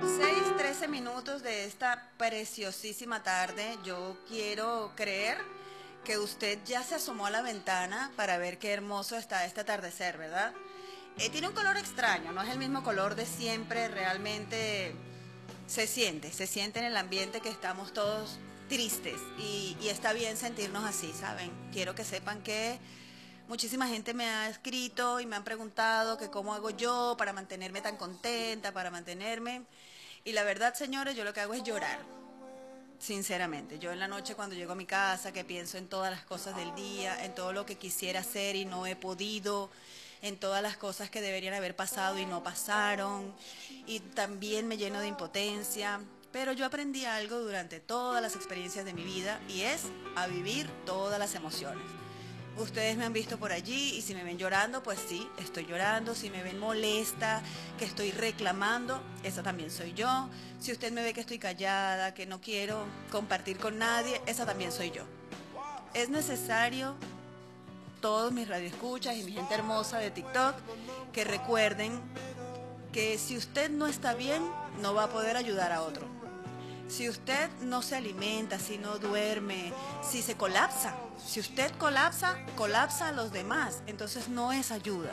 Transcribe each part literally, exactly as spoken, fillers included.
seis, trece minutos de esta preciosísima tarde. Yo quiero creer que usted ya se asomó a la ventana para ver qué hermoso está este atardecer, ¿verdad? Eh, tiene un color extraño, no es el mismo color de siempre, realmente se siente, se siente en el ambiente que estamos todos tristes y, y está bien sentirnos así, ¿saben? Quiero que sepan que muchísima gente me ha escrito y me han preguntado que cómo hago yo para mantenerme tan contenta, para mantenerme. Y la verdad, señores, yo lo que hago es llorar, sinceramente. Yo en la noche cuando llego a mi casa, que pienso en todas las cosas del día, en todo lo que quisiera hacer y no he podido, en todas las cosas que deberían haber pasado y no pasaron, y también me lleno de impotencia. Pero yo aprendí algo durante todas las experiencias de mi vida y es a vivir todas las emociones. Ustedes me han visto por allí y si me ven llorando, pues sí, estoy llorando. Si me ven molesta, que estoy reclamando, esa también soy yo. Si usted me ve que estoy callada, que no quiero compartir con nadie, esa también soy yo. Es necesario, todos mis radioescuchas y mi gente hermosa de TikTok, que recuerden que si usted no está bien, no va a poder ayudar a otro. Si usted no se alimenta, si no duerme, si se colapsa, si usted colapsa, colapsa a los demás, entonces no es ayuda.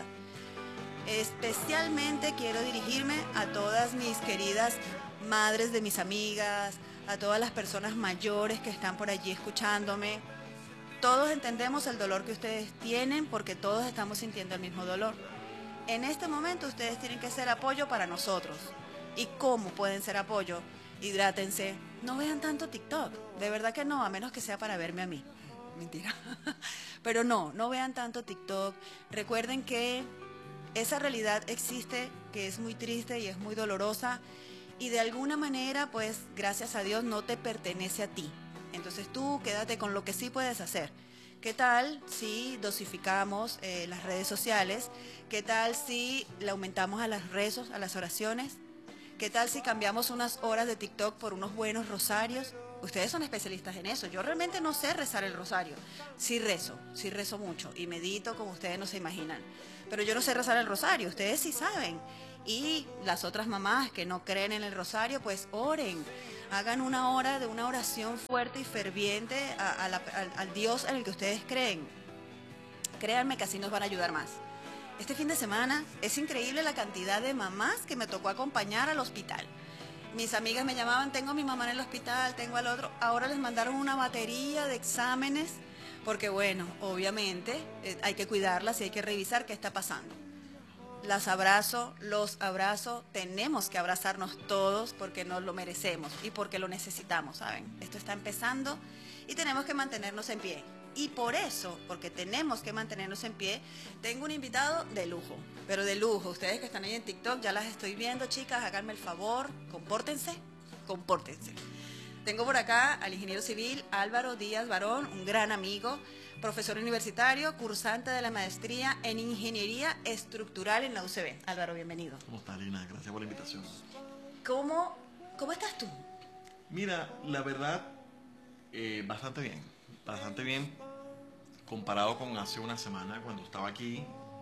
Especialmente quiero dirigirme a todas mis queridas madres de mis amigas, a todas las personas mayores que están por allí escuchándome. Todos entendemos el dolor que ustedes tienen porque todos estamos sintiendo el mismo dolor. En este momento ustedes tienen que ser apoyo para nosotros. ¿Y cómo pueden ser apoyo? Hidrátense, no vean tanto TikTok, de verdad que no, a menos que sea para verme a mí, mentira, pero no, no vean tanto TikTok, recuerden que esa realidad existe, que es muy triste y es muy dolorosa y de alguna manera, pues, gracias a Dios no te pertenece a ti, entonces tú quédate con lo que sí puedes hacer. ¿Qué tal si dosificamos eh, las redes sociales? ¿Qué tal si le aumentamos a las rezos, a las oraciones? ¿Qué tal si cambiamos unas horas de TikTok por unos buenos rosarios? Ustedes son especialistas en eso. Yo realmente no sé rezar el rosario. Sí rezo, sí rezo mucho y medito como ustedes no se imaginan. Pero yo no sé rezar el rosario, ustedes sí saben. Y las otras mamás que no creen en el rosario, pues oren. Hagan una hora de una oración fuerte y ferviente a, a la, al, al Dios en el que ustedes creen. Créanme que así nos van a ayudar más. Este fin de semana es increíble la cantidad de mamás que me tocó acompañar al hospital. Mis amigas me llamaban, tengo a mi mamá en el hospital, tengo al otro. Ahora les mandaron una batería de exámenes, porque bueno, obviamente eh, hay que cuidarlas y hay que revisar qué está pasando. Las abrazo, los abrazo, tenemos que abrazarnos todos porque nos lo merecemos y porque lo necesitamos, ¿saben? Esto está empezando y tenemos que mantenernos en pie. Y por eso, porque tenemos que mantenernos en pie, tengo un invitado de lujo, pero de lujo. Ustedes que están ahí en TikTok, ya las estoy viendo, chicas, háganme el favor, compórtense, compórtense. Tengo por acá al ingeniero civil Álvaro Díaz Barón, un gran amigo, profesor universitario, cursante de la maestría en Ingeniería Estructural en la U C B. Álvaro, bienvenido. ¿Cómo estás, Lina? Gracias por la invitación. ¿Cómo, cómo estás tú? Mira, la verdad, eh, bastante bien. Bastante bien comparado con hace una semana cuando estaba aquí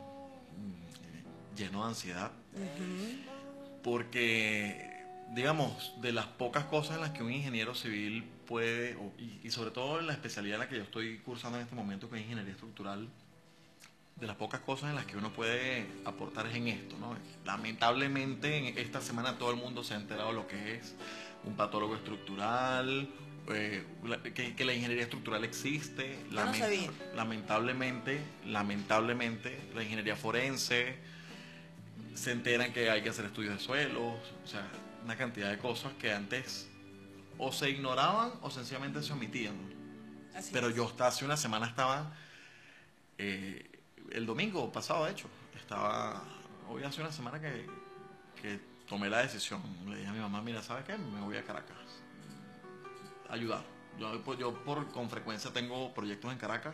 mmm, lleno de ansiedad. Uh-huh. Porque, digamos, de las pocas cosas en las que un ingeniero civil puede, o, y, y sobre todo en la especialidad en la que yo estoy cursando en este momento, que es Ingeniería Estructural, de las pocas cosas en las que uno puede aportar es en esto, ¿no? Lamentablemente en esta semana todo el mundo se ha enterado de lo que es un patólogo estructural, eh, que, que la ingeniería estructural existe. Lament no sabía. Lamentablemente, lamentablemente la ingeniería forense, se enteran que hay que hacer estudios de suelos, o sea, una cantidad de cosas que antes o se ignoraban o sencillamente se omitían. Así Pero es. Yo hasta hace una semana estaba... Eh, el domingo pasado, de hecho, estaba, hoy hace una semana que, que tomé la decisión. Le dije a mi mamá, mira, ¿sabes qué? Me voy a Caracas. Ayudar. Yo, yo por, con frecuencia tengo proyectos en Caracas,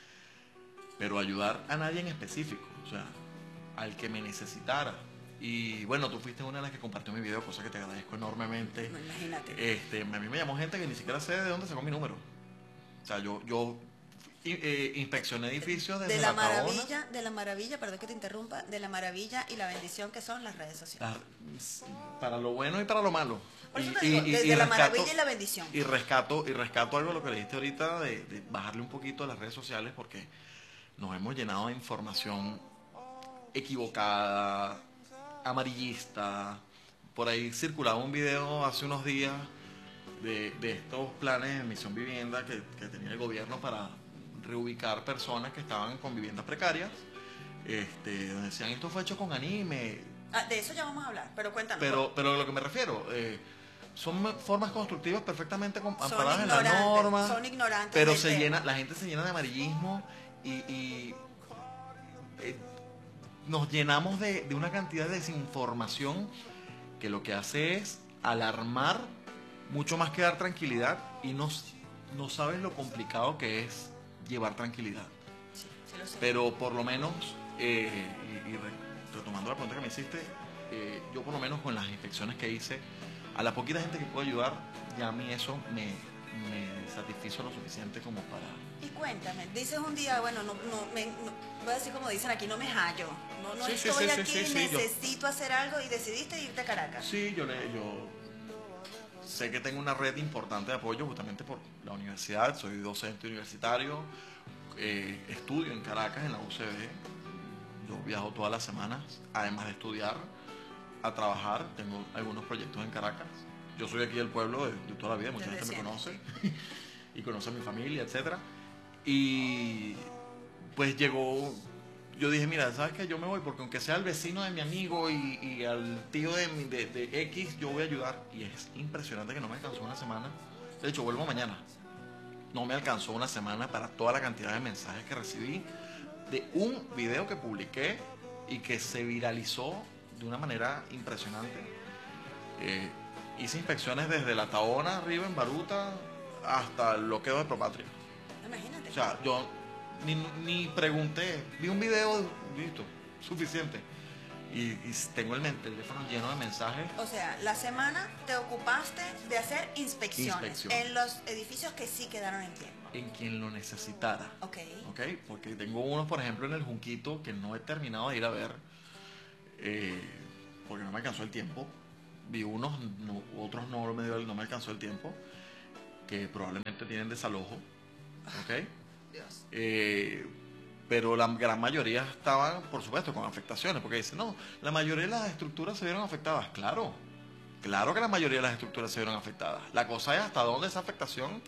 pero ayudar a nadie en específico, o sea, al que me necesitara. Y bueno, tú fuiste una de las que compartió mi video, cosa que te agradezco enormemente. Imagínate. Este, a mí me llamó gente que ni siquiera sé de dónde sacó mi número. O sea, yo... yo Y, eh, inspeccioné edificios desde de la, la Tabona. maravilla, de la maravilla, perdón que te interrumpa, de la maravilla y la bendición que son las redes sociales. La- para lo bueno y para lo malo. Por eso Y- te digo, y- y- desde y la rescato- maravilla y la bendición. Y rescato, y rescato algo de lo que le dijiste ahorita de, de bajarle un poquito a las redes sociales porque nos hemos llenado de información equivocada, amarillista. Por ahí circulaba un video hace unos días de, de estos planes de Misión Vivienda que, que tenía el gobierno para reubicar personas que estaban con viviendas precarias. Este, donde decían, esto fue hecho con anime. Ah, de eso ya vamos a hablar, pero cuéntanos. Pero, pero a lo que me refiero, eh, son formas constructivas perfectamente com- Son amparadas en la ignorantes, norma, son ignorantes pero del se tema. llena, la gente se llena de amarillismo y, y, eh, nos llenamos de, de una cantidad de desinformación que lo que hace es alarmar mucho más que dar tranquilidad y no, no sabes lo complicado que es llevar tranquilidad. Sí, sí lo sé. Pero por lo menos, eh, y, y re- retomando la pregunta que me hiciste, eh, yo por lo menos con las inspecciones que hice, a la poquita gente que puedo ayudar, ya a mí eso me, me satisfizo lo suficiente como para... Y cuéntame, dices un día, bueno, no, no, me, no, voy a decir como dicen aquí, no me hallo, no, no Sí, sí, estoy sí, sí, aquí, sí, sí, yo- necesito hacer algo y decidiste irte a Caracas. Sí, yo, le, yo sé que tengo una red importante de apoyo justamente por la universidad, soy docente universitario, eh, estudio en Caracas, en la U C B, yo viajo todas las semanas, además de estudiar, a trabajar, tengo algunos proyectos en Caracas. Yo soy aquí del pueblo de, de toda la vida, mucha Desde gente me siempre. conoce y conoce a mi familia, etcétera. Y pues llegó, yo dije, mira, ¿sabes qué? Yo me voy porque aunque sea el vecino de mi amigo y, y al tío de, mi- de, de X, yo voy a ayudar. Y es impresionante que no me alcanzó una semana. De hecho, vuelvo mañana. No me alcanzó una semana para toda la cantidad de mensajes que recibí de un video que publiqué y que se viralizó de una manera impresionante. Eh, hice inspecciones desde la Tabona arriba en Baruta hasta el bloqueo de Propatria. Imagínate. O sea, yo ni, ni pregunté, vi un video, listo, suficiente. Y, y tengo el men- teléfono lleno de mensajes. O sea, la semana te ocupaste de hacer inspecciones, Inspecciones. en los edificios que sí quedaron en pie. En quien lo necesitara. Ok. ¿Ok? Porque tengo unos, por ejemplo, en el Junquito que no he terminado de ir a ver, eh, porque no me alcanzó el tiempo. Vi unos, no- otros no me, dio- no me alcanzó el tiempo, que probablemente tienen desalojo. ¿Ok? Dios. Eh, pero la gran mayoría estaban, por supuesto, con afectaciones, porque dicen, no, la mayoría de las estructuras se vieron afectadas. Claro, claro que la mayoría de las estructuras se vieron afectadas. La cosa es hasta dónde esa afectación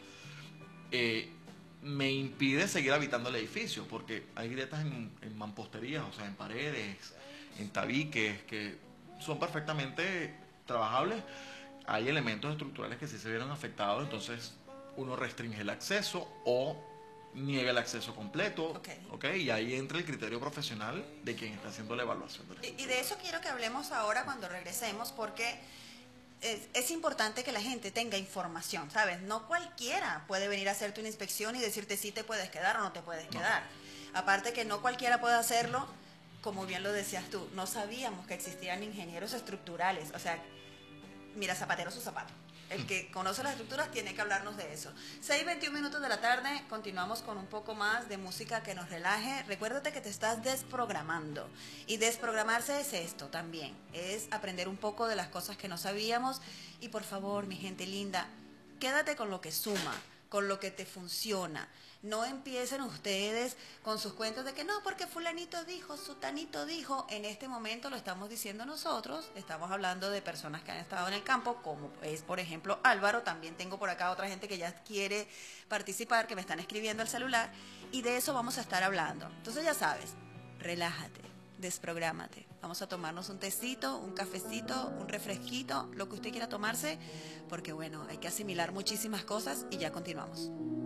eh, me impide seguir habitando el edificio, porque hay grietas en, en mamposterías, o sea, en paredes, en tabiques, que son perfectamente trabajables. Hay elementos estructurales que sí se vieron afectados, entonces uno restringe el acceso o niega el acceso completo, Ok. ¿ok? Y ahí entra el criterio profesional de quien está haciendo la evaluación del Y, estudio. y de eso quiero que hablemos ahora cuando regresemos, porque es, es importante que la gente tenga información, ¿sabes? No cualquiera puede venir a hacerte una inspección y decirte si te puedes quedar o no te puedes No. quedar. Aparte que no cualquiera puede hacerlo, como bien lo decías tú, no sabíamos que existían ingenieros estructurales, o sea, mira, zapatero su zapato. El que conoce las estructuras tiene que hablarnos de eso. seis veintiún minutos de la tarde, continuamos con un poco más de música que nos relaje. Recuérdate que te estás desprogramando. Y desprogramarse es esto también. Es aprender un poco de las cosas que no sabíamos. Y por favor, mi gente linda, quédate con lo que suma, con lo que te funciona. No empiecen ustedes con sus cuentos de que no, porque fulanito dijo, sutanito dijo. En este momento lo estamos diciendo nosotros, estamos hablando de personas que han estado en el campo, como es por ejemplo Álvaro. También tengo por acá otra gente que ya quiere participar, que me están escribiendo al celular, y de eso vamos a estar hablando. Entonces ya sabes, relájate, desprográmate. Vamos a tomarnos un tecito, un cafecito, un refresquito, lo que usted quiera tomarse, porque bueno, hay que asimilar muchísimas cosas y ya continuamos.